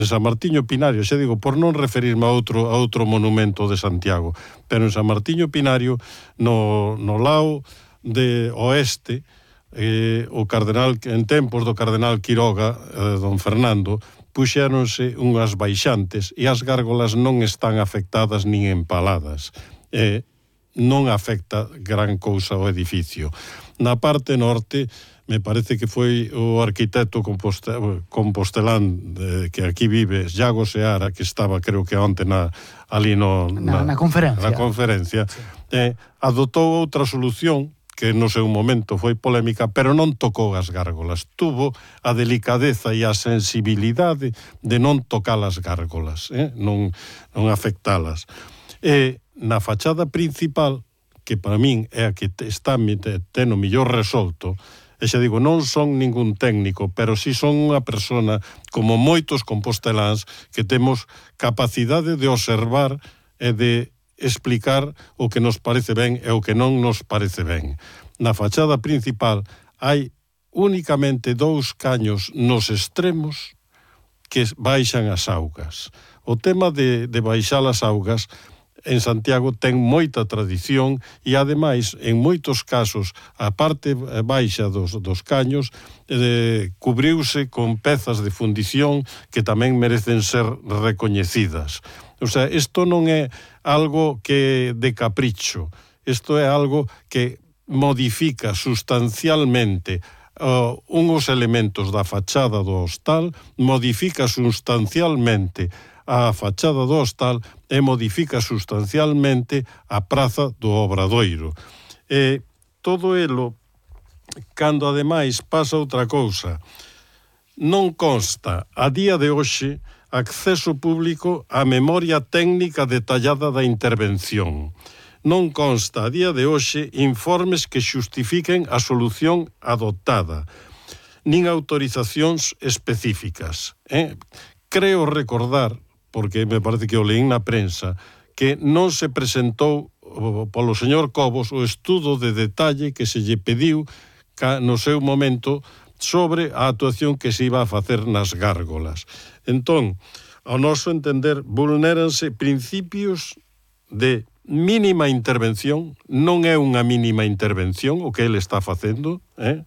San Martiño Pinario, xa digo, por non referirme a outro monumento de Santiago, pero en San Martiño Pinario, no lao de oeste, o cardenal, en tempos do cardenal Quiroga, don Fernando, puxéronse unhas baixantes e as gárgolas non están afectadas nin empaladas. Non afecta gran cousa ao edificio. Na parte norte, me parece que foi o arquitecto compostelán que aquí vive, Iago Seara, que estaba, creo que onte ali na conferencia, sí. Adotou outra solución que no seu momento foi polémica, pero non tocou as gárgolas. Tuvo a delicadeza e a sensibilidade de non tocar as gárgolas, non afectalas. Na fachada principal, que para min é a que está teno millor resolto, e xa digo, non son ningún técnico, pero si son unha persona, como moitos composteláns, que temos capacidade de observar e de explicar o que nos parece ben e o que non nos parece ben. Na fachada principal hai únicamente 2 caños nos extremos que baixan as augas. O tema de baixar as augas en Santiago ten moita tradición e, ademais, en moitos casos, a parte baixa dos caños cubriuse con pezas de fundición que tamén merecen ser recoñecidas. O sea, isto non é algo que de capricho, isto é algo que modifica sustancialmente uns elementos da fachada do hostal, modifica sustancialmente a fachada do hostal e modifica sustancialmente a praza do Obradoiro. Todo elo, cando ademais pasa outra cousa, non consta a día de hoxe acceso público á memoria técnica detallada da intervención. Non consta a día de hoxe informes que xustifiquen a solución adoptada, nin autorizacións específicas. Creo recordar, porque me parece que o leín na prensa, que non se presentou polo señor Cobos o estudo de detalle que se lle pediu no seu momento sobre a actuación que se iba a facer nas gárgolas. Entón, ao noso entender, vulnéranse principios de mínima intervención, non é unha mínima intervención o que ele está facendo,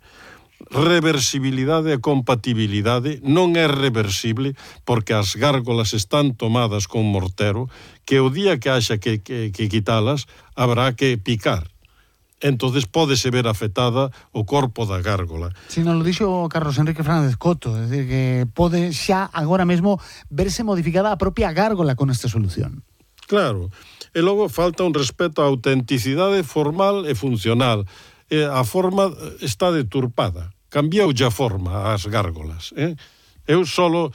reversibilidade e compatibilidade, non é reversible porque as gárgolas están tomadas con mortero, que o día que haxa que quitalas habrá que picar. Entonces pódese ver afectada o corpo da gárgola. Si non lo dixo Carlos Enrique Fernández Coto, é dicir, que pode xa agora mesmo verse modificada a propia gárgola con esta solución. Claro, e logo falta un respeto á autenticidade formal e funcional. A forma está deturpada. Cambioulle a forma ás gárgolas. Eu solo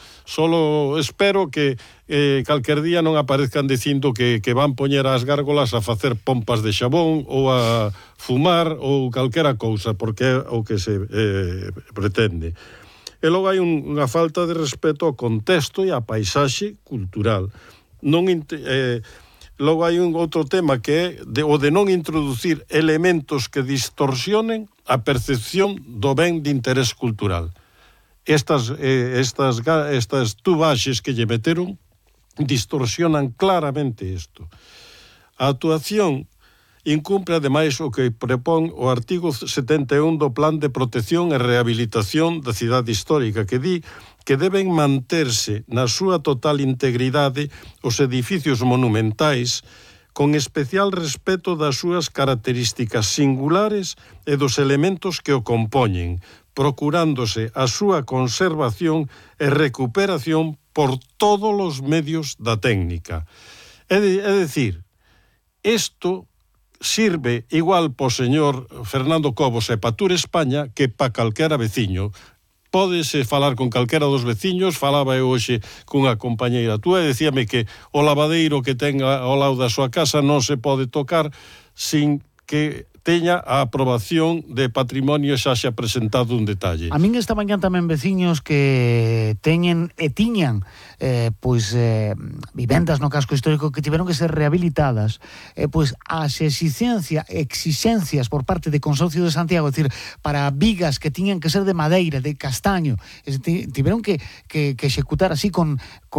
espero que calquer día non aparezcan dicindo que van poñer as gárgolas a facer pompas de xabón ou a fumar ou calquera cousa, porque é o que se pretende. E logo hai unha falta de respeto ao contexto e á paisaxe cultural. Logo hai un outro tema que é o de non introducir elementos que distorsionen a percepción do ben de interés cultural. Estas tubaxes que lle meteron distorsionan claramente isto. A actuación incumpre ademais o que prepón o artigo 71 do Plan de Protección e Rehabilitación da Cidade Histórica, que di que deben manterse na súa total integridade os edificios monumentais con especial respeto das súas características singulares e dos elementos que o compoñen, procurándose a súa conservación e recuperación por todos os medios da técnica. É dicir, isto sirve igual po señor Fernando Cobos e pa Tour España que pa calquera veciño. Pódese falar con calquera dos veciños, falaba eu hoxe cunha compañeira túa e decíame que o lavadeiro que ten ao lado da súa casa non se pode tocar sin que teña a aprobación de patrimonio xa xa presentado un detalle. A min esta mañá tamén veciños que teñen e tiñan vivendas no casco histórico que tiveron que ser rehabilitadas, pois as exixencias por parte de Consorcio de Santiago, é dicir, para vigas que tiñan que ser de madeira, de castaño, tiveron que executar así con